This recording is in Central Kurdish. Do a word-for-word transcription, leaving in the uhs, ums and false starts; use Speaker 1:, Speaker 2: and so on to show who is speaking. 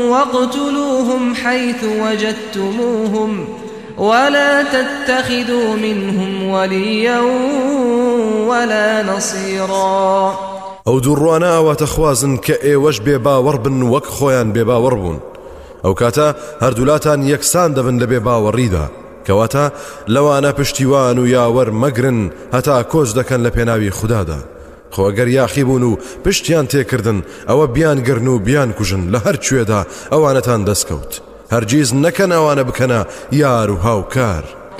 Speaker 1: واقتلوهم حيث وجدتموهم ولا تتخذوا منهم وليا ولا نصيرا.
Speaker 2: ئەو دووڕوانە ئاواتەخوازن کە ئێوەش بێباوەڕ بن وەک خۆیان بێباوەڕ بوون. ئەو کاتە هەردوولاتان یەکسان دەبن لە بێباوەڕیدا، کەواتە لەوانە پشتیوان و یاوەڕ مەگرن هەتا کۆچ دەکەن لە پێناوی خوددادا. خۆگەر یاخی بوون و پشتیان تێکردن ئەوە بیان گرن و بیان کوژن لە هەر کوێدا ئەوانەتان دەستکەوت. هەرگیز نەکەن ئەوانە بکەنە یار و هاوکار.